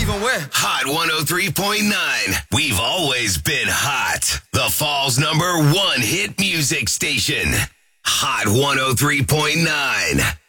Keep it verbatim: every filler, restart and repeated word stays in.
even where? Hot one oh three point nine. We've always been hot. The Fall's number one hit music station. Hot one oh three point nine.